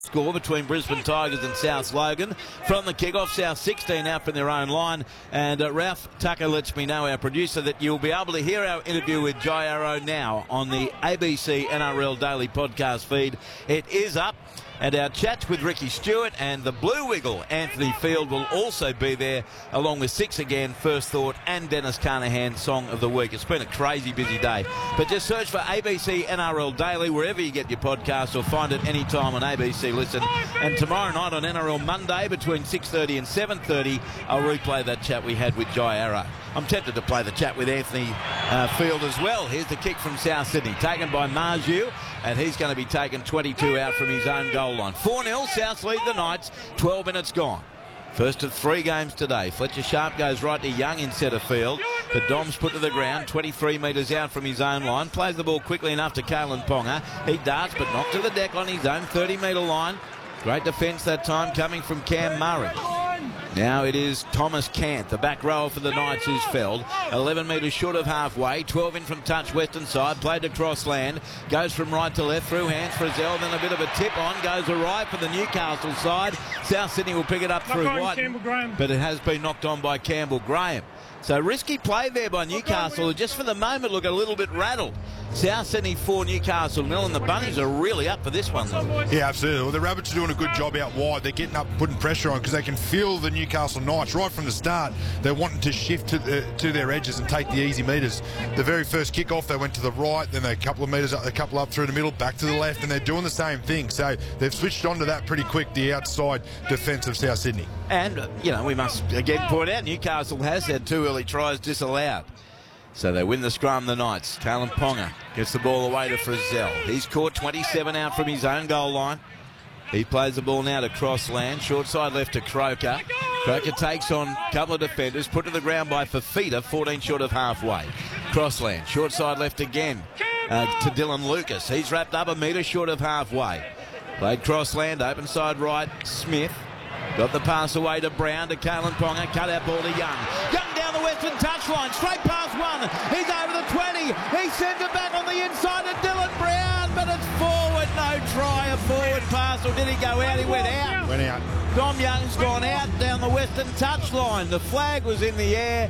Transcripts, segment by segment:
Score between Brisbane Tigers and South Logan. From the kick-off, South 16 out from their own line. And Ralph Tucker lets me know, our producer, that you'll be able to hear our interview with Jai Arrow now on the ABC NRL Daily podcast feed. It is up. And our chat with Ricky Stewart and the Blue Wiggle, Anthony Field, will also be there, along with Six Again, First Thought, and Dennis Carnahan, Song of the Week. It's been a crazy busy day. But just search for ABC NRL Daily wherever you get your podcast, or find it anytime on ABC Listen. And tomorrow night on NRL Monday between 6:30 and 7:30, I'll replay that chat we had with Jai Arrow. I'm tempted to play the chat with Anthony Field as well. Here's the kick from South Sydney, taken by Marju, and he's going to be taken 22 out from his own goal line. 4-0, South lead the Knights, 12 minutes gone. First of 3 games today. Fletcher Sharp goes right to Young in centre field. The Dom's put to the ground, 23 metres out from his own line. Plays the ball quickly enough to Kalyn Ponga. He darts, but not to the deck on his own 30-metre line. Great defence that time coming from Cam Murray. Now it is Thomas Cant, the back rower for the Knights, who's felled. 11 metres short of halfway. 12 in from touch, western side. Played across land. Goes from right to left, through hands for Frizzell. Then a bit of a tip on. Goes awry for the Newcastle side. South Sydney will pick it up through White. But it has been knocked on by Campbell Graham. So risky play there by Newcastle, who just for the moment look a little bit rattled. South Sydney 4, Newcastle 0, and the Bunnies are really up for this one, though. Yeah, absolutely. Well, the Rabbits are doing a good job out wide. They're getting up and putting pressure on, because they can feel the Newcastle Knights right from the start. They're wanting to shift to their edges and take the easy metres. The very first kick-off, they went to the right, then a couple of metres up, a couple up through the middle, back to the left, and they're doing the same thing. So they've switched on to that pretty quick, the outside defence of South Sydney. And, you know, we must again point out, Newcastle has had 2 early tries disallowed. So they win the scrum, the Knights. Kalyn Ponga gets the ball away to Frizzell. He's caught 27 out from his own goal line. He plays the ball now to Crossland. Short side left to Croker. Croker takes on a couple of defenders. Put to the ground by Fafita, 14 short of halfway. Crossland, short side left again to Dylan Lucas. He's wrapped up a metre short of halfway. Played Crossland, open side right, Smith. Got the pass away to Brown, to Kalyn Ponga. Cut out ball to Young. Young down the western touchline, straight past 1. He's over the 20. He sends it back on the inside to Dylan Brown, but it's forward. No try, a forward pass, or did he go out? He went out. Went out. Dom Young's gone out down the western touchline. The flag was in the air.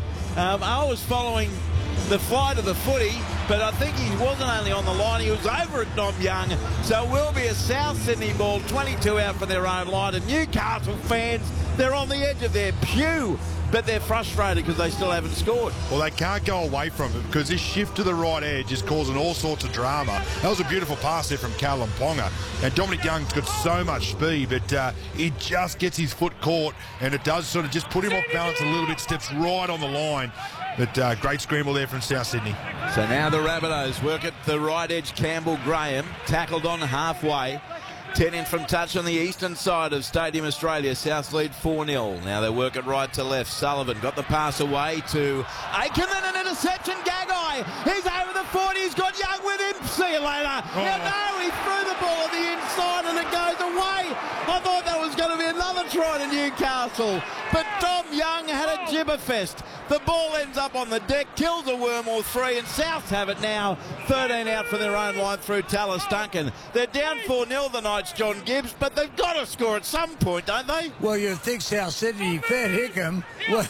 I was following the flight of the footy, but I think he wasn't only on the line, he was over at Dom Young. So it will be a South Sydney ball, 22 out from their own line. And Newcastle fans, they're on the edge of their pew, but they're frustrated because they still haven't scored. Well, they can't go away from it, because this shift to the right edge is causing all sorts of drama. That was a beautiful pass there from Kalyn Ponga. And Dominic Young's got so much speed, but he just gets his foot caught, and it does sort of just put him off balance a little bit, steps right on the line. But great scramble there from South Sydney. So now the Rabbitohs work at the right edge. Campbell Graham tackled on halfway. 10 in from touch on the eastern side of Stadium Australia. South lead 4-0. Now they work it right to left. Sullivan got the pass away to Aiken, and an interception. Gagai, he's over the 40. He's got Young with him. See you later. Oh. Now, no, he threw the ball on the inside and it goes away. I thought that was going to be another try to Newcastle, but Dom Young had a gibberfest. The ball ends up on the deck, kills a worm or 3, and South have it now. 13 out for their own line through Tallis Duncan. They're down 4-0, the Knights, John Gibbs, but they've got to score at some point, don't they? Well, you'd think South Sydney, fair Hickam,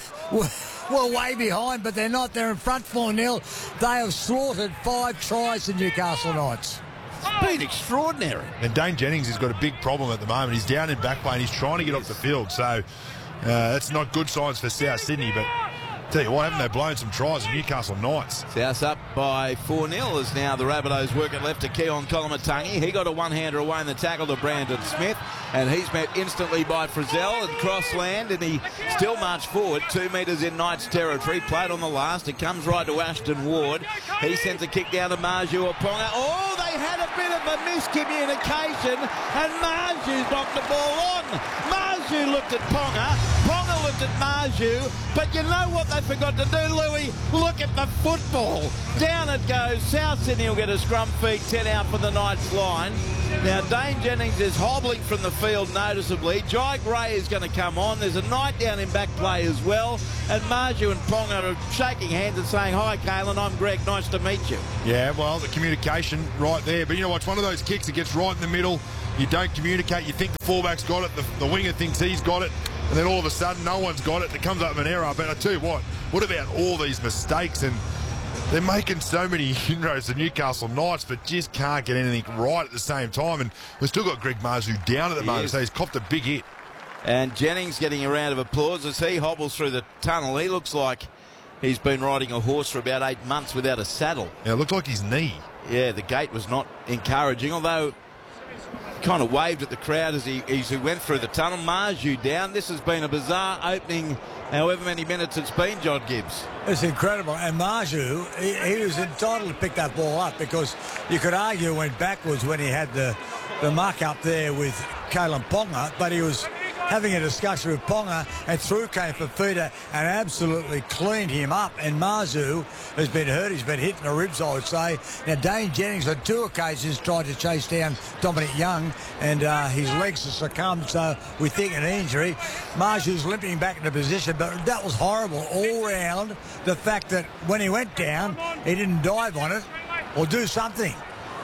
were way behind, but they're not. They're in front 4-0. They have slaughtered 5 tries to Newcastle Knights. It's been extraordinary. And Dane Jennings has got a big problem at the moment. He's down in back lane. He's trying to get off the field. So that's not good signs for South Sydney, but tell you what, haven't they blown some tries at Newcastle Knights? South up by 4-0 as now the Rabbitohs work it left to Keon Kolomatangi. He got a one-hander away in the tackle to Brandon Smith, and he's met instantly by Frizzell and Crossland, and he still marched forward 2 metres in Knights territory. Played on the last. It comes right to Ashton Ward. He sends a kick down to Marju Ponga. Oh, they had a bit of a miscommunication, and Marju knocked the ball on. Marju looked at Ponga. Ponga looked at Marju, but you know what they forgot to do, Louis? Look at the football. Down it goes. South Sydney will get a scrum feed, 10 out for the Knights line. Now, Dane Jennings is hobbling from the field noticeably. Jai Gray is going to come on. There's a Knight down in back play as well. And Marju and Ponga are shaking hands and saying, "Hi, Kalen, I'm Greg. Nice to meet you." Yeah, well, the communication right there. But you know what? It's one of those kicks that gets right in the middle. You don't communicate. You think the fullback's got it. The winger thinks he's got it. And then all of a sudden, no one's got it. It comes up with an error. But I tell you what about all these mistakes? And they're making so many inroads to Newcastle Knights, but just can't get anything right at the same time. And we've still got Greg Marzu down at the moment, so he's copped a big hit. And Jennings getting a round of applause as he hobbles through the tunnel. He looks like he's been riding a horse for about 8 months without a saddle. Yeah, it looked like his knee. Yeah, the gait was not encouraging, although kind of waved at the crowd as he went through the tunnel. Marju down. This has been a bizarre opening, however many minutes it's been, John Gibbs. It's incredible. And Marju, he was entitled to pick that ball up because you could argue went backwards when he had the muck up there with Kalen Ponga, but he was having a discussion with Ponga, and through came Fafita and absolutely cleaned him up. And Marzu has been hurt. He's been hit in the ribs, I would say. Now, Dane Jennings on 2 occasions tried to chase down Dominic Young, and his legs have succumbed, so we think an injury. Marzu's limping back into position, but that was horrible all round. The fact that when he went down, he didn't dive on it or do something.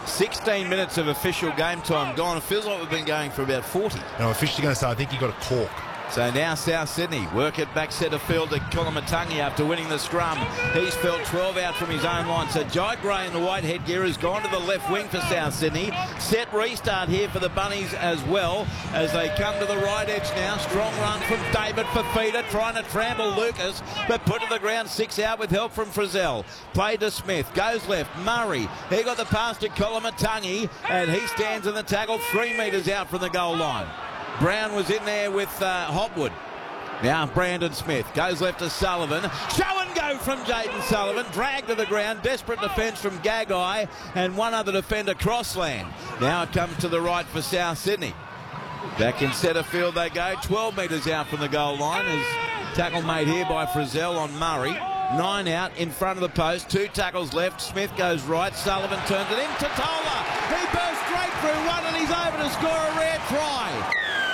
16 minutes of official game time gone. It feels like we've been going for about 40. No, officially going to say, I think he got a cork. So now South Sydney work it back centre field to Kolomatangi after winning the scrum. He's felt 12 out from his own line. So Jai Gray in the white headgear has gone to the left wing for South Sydney. Set restart here for the Bunnies as well as they come to the right edge now. Strong run from David Fafita trying to trample Lucas, but put to the ground. 6 out with help from Frizzell. Play to Smith. Goes left. Murray. He got the pass to Kolomatangi and he stands in the tackle 3 metres out from the goal line. Brown was in there with Hopwood. Now Brandon Smith goes left to Sullivan. Show and go from Jaden Sullivan. Dragged to the ground. Desperate defence from Gagai and one other defender, Crossland. Now it comes to the right for South Sydney. Back in centre field they go. 12 metres out from the goal line. As tackle made here by Frizzell on Murray. 9 out in front of the post. 2 tackles left. Smith goes right. Sullivan turns it in. Totola. He bursts straight through one and he's over to score a rare try.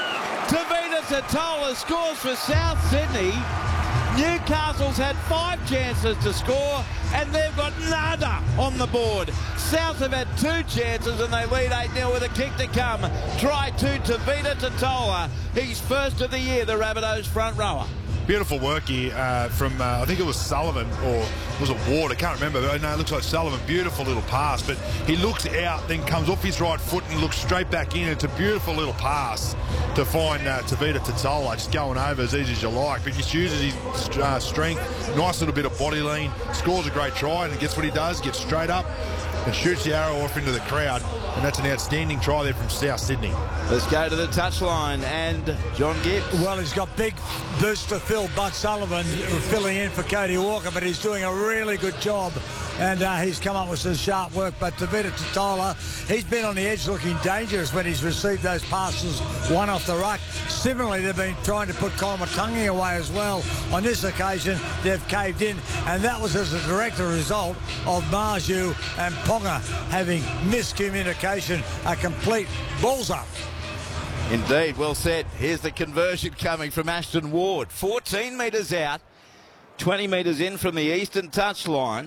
Tavita Totola scores for South Sydney. Newcastle's had 5 chances to score and they've got nada on the board. South have had 2 chances and they lead 8-0 with a kick to come. Try to Tavita Totola. He's first of the year, the Rabbitohs front rower. Beautiful work here from, I think it was Sullivan, or was it Ward? I can't remember. No, it looks like Sullivan. Beautiful little pass, but he looks out, then comes off his right foot and looks straight back in. It's a beautiful little pass to find Tavita Totola, just going over as easy as you like, but he just uses his strength, nice little bit of body lean, scores a great try, and gets what he does, gets straight up and shoots the arrow off into the crowd, and that's an outstanding try there from South Sydney. Let's go to the touchline and John Gibbs. Well, he's got big boots to fill. Bud Sullivan filling in for Cody Walker, but he's doing a really good job, and he's come up with some sharp work. But Tavita Totola, he's been on the edge looking dangerous when he's received those passes, one off the ruck. Similarly, they've been trying to put Kolomatangi away as well. On this occasion, they've caved in, and that was as a direct result of Marju and Ponga having miscommunication, a complete balls up. Indeed, well said. Here's the conversion coming from Ashton Ward. 14 metres out, 20 metres in from the eastern touchline.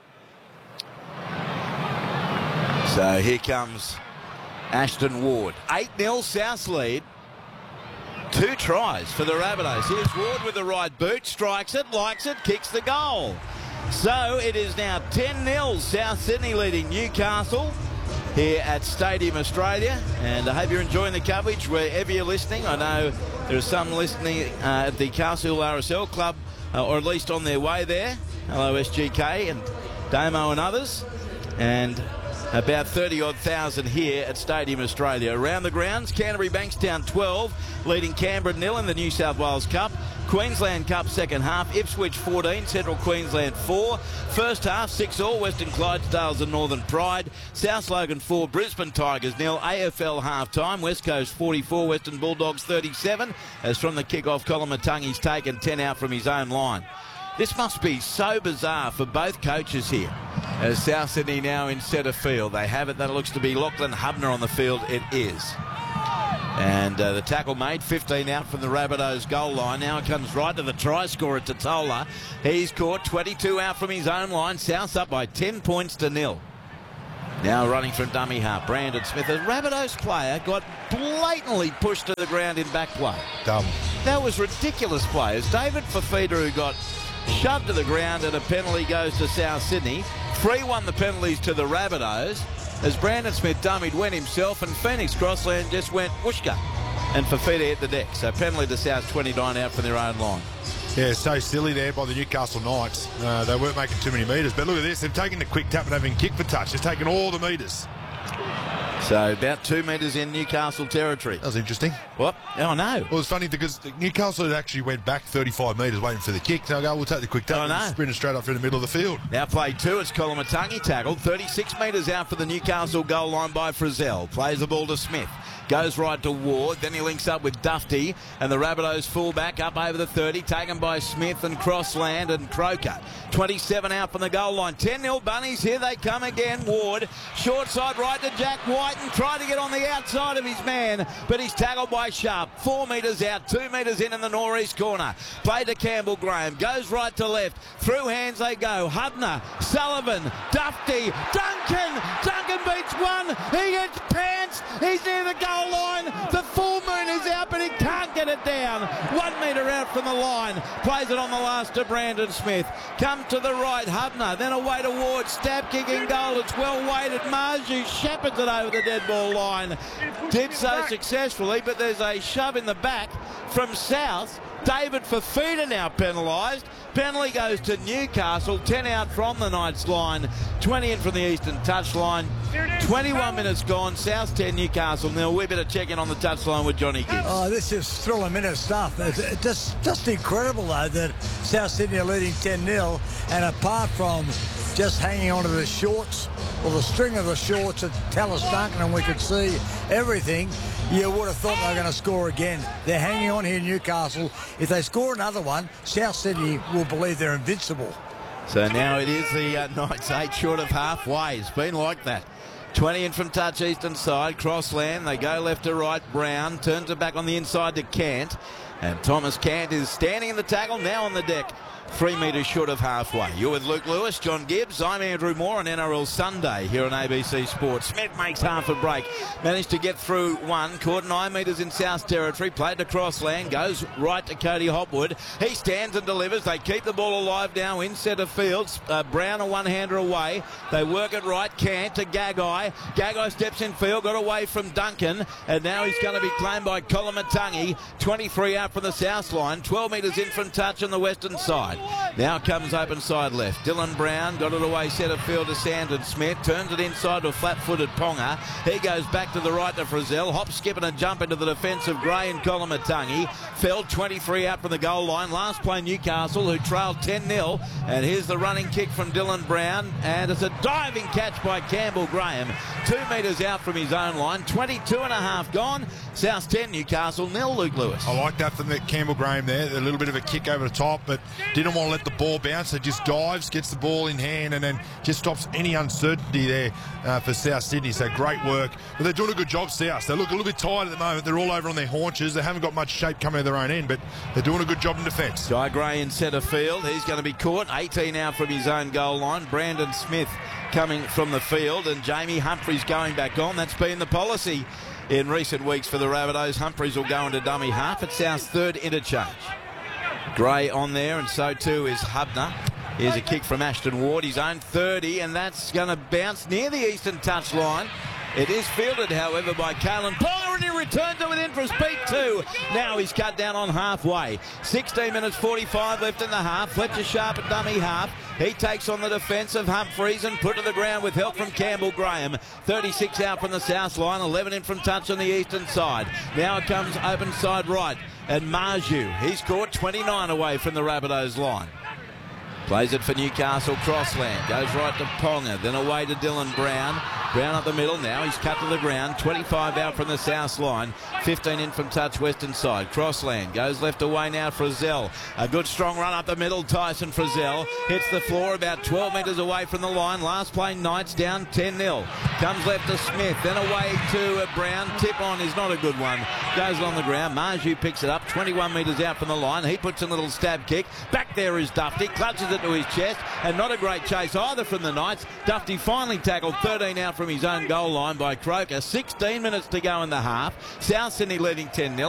So here comes Ashton Ward. 8-0 South's lead. 2 tries for the Rabbitohs. Here's Ward with the right boot, strikes it, likes it, kicks the goal. So it is now 10-0 South Sydney leading Newcastle here at Stadium Australia, and I hope you're enjoying the coverage wherever you're listening. I know there are some listening at the Castle RSL Club, or at least on their way there. Hello SGK and Damo and others, and about 30-odd thousand here at Stadium Australia. Around the grounds, Canterbury Bankstown 12, leading Canberra 0 in the New South Wales Cup. Queensland Cup second half, Ipswich 14, Central Queensland 4. First half, 6-all, Western Clydesdales and Northern Pride. South Logan 4, Brisbane Tigers 0. AFL half-time, West Coast 44, Western Bulldogs 37. As from the kick-off, Kolomatangi's taken 10 out from his own line. This must be so bizarre for both coaches here. As South Sydney now in centre field. They have it. That looks to be Lachlan Hubner on the field. It is. And the tackle made, 15 out from the Rabbitohs goal line. Now it comes right to the try scorer, Totola. He's caught, 22 out from his own line. South's up by 10 points to 0. Now running from dummy half, Brandon Smith. A Rabbitohs player got blatantly pushed to the ground in back play. Dumb. That was ridiculous play. It's David Fafita who got shoved to the ground, and a penalty goes to South Sydney. 3-1 the penalties to the Rabbitohs as Brandon Smith dummied, went himself, and Phoenix Crossland just went whooshka, and Fafita hit the deck. So penalty to South, 29 out from their own line. Yeah, so silly there by the Newcastle Knights. They weren't making too many metres, but look at this. They've taken the quick tap and having kick for touch. They've taken all the metres. So about 2 metres in Newcastle territory. That was interesting. What? Oh, no. Well, it's funny because Newcastle had actually went back 35 metres waiting for the kick. So we'll take the quick tap and sprint it straight up through the middle of the field. Now play 2. It's Colomatangi tackled. 36 metres out for the Newcastle goal line by Frizzell. Plays the ball to Smith. Goes right to Ward, then he links up with Dufty, and the Rabbitohs fullback up over the 30, taken by Smith and Crossland and Croker. 27 out from the goal line. 10-0 Bunnies, here they come again. Ward, short side right to Jack White, and tried to get on the outside of his man, but he's tackled by Sharp. 4 metres out, 2 metres in the northeast corner. Play to Campbell Graham, goes right to left. Through hands they go. Hubner, Sullivan, Dufty, Duncan beats one. He gets pants. He's near the goal line. The full moon is out, but he can't get it down. 1 metre out from the line. Plays it on the last to Brandon Smith. Come to the right, Hubner, then away to Ward. Stab kick in goal. It's well weighted. Marju shepherds it over the dead ball line. Did so successfully, but there's a shove in the back from South. David Fafita now penalised. Penalty goes to Newcastle. 10 out from the Knights line. 20 in from the eastern touchline. 21 minutes gone. South 10, Newcastle 0. We better check in on the touchline with Johnny Gibbs. Oh, this is thrilling minute stuff. It's just incredible, though, that South Sydney are leading 10-0. And apart from just hanging onto the shorts, or the string of the shorts at Tallis Duncan, and we could see everything, you would have thought they were going to score again. They're hanging on here, Newcastle. If they score another one, South Sydney will believe they're invincible. So now it is the Knights 8 short of halfway. It's been like that. 20 in from touch eastern side. Crossland, they go left to right. Brown turns it back on the inside to Cant. And Thomas Cant is standing in the tackle, now on the deck. 3 metres short of halfway. You're with Luke Lewis, John Gibbs. I'm Andrew Moore on NRL Sunday here on ABC Sports. Smith makes half a break. Managed to get through one. Caught 9 metres in South territory. Played to Crossland. Goes right to Cody Hopwood. He stands and delivers. They keep the ball alive now in centre field. Brown a one-hander away. They work it right. Cant to Gagai. Gagai steps in field. Got away from Duncan. And now he's going to be claimed by Colomatangi. 23 out from the south line. 12 metres in from touch on the western side. Now comes open side left. Dylan Brown got it away centre field to Sandon Smith. Turns it inside to a flat-footed Ponga. He goes back to the right to Frizzell. Hop, skip and a jump into the defence of Gray and Colomatangi. Fell 23 out from the goal line. Last play Newcastle, who trailed 10-0. And here's the running kick from Dylan Brown. And it's a diving catch by Campbell Graham. 2 metres out from his own line. 22 and a half gone. South 10, Newcastle 0. Luke Lewis. I like that from Campbell Graham there. A little bit of a kick over the top, but didn't want to let the ball bounce. So just dives, gets the ball in hand, and then just stops any uncertainty there for South Sydney. So great work. But they're doing a good job, South. They look a little bit tired at the moment. They're all over on their haunches. They haven't got much shape coming of their own end, but they're doing a good job in defence. Jai Gray in centre field. He's going to be caught. 18 out from his own goal line. Brandon Smith coming from the field, and Jamie Humphries going back on. That's been the policy in recent weeks for the Rabbitohs. Humphries will go into dummy half at South's third interchange. Gray on there, and so too is Hubner. Here's a kick from Ashton Ward, his own 30, and that's going to bounce near the eastern touch line. It is fielded, however, by Kalen Ponga, and he returns it within for a speed too. Now he's cut down on halfway. 16 minutes 45 left in the half. Fletcher Sharp at dummy half. He takes on the defence of Humphries and put to the ground with help from Campbell Graham. 36 out from the south line, 11 in from touch on the eastern side. Now it comes open side right, and Marju, he's caught 29 away from the Rabbitohs line. Plays it for Newcastle. Crossland goes right to Ponga, then away to Dylan Brown. Brown up the middle now. He's cut to the ground. 25 out from the south line. 15 in from touch western side. Crossland goes left away now. Frizzell. A good strong run up the middle. Tyson Frizzell hits the floor about 12 metres away from the line. Last play, Knights down 10-0. Comes left to Smith. Then away to Brown. Tip on is not a good one. Goes on the ground. Marju picks it up. 21 metres out from the line. He puts a little stab kick. Back there is Dufty. Clutches it to his chest. And not a great chase either from the Knights. Dufty finally tackled 13 out from his own goal line by Croker. 16 minutes to go in the half. South Sydney leading 10-0.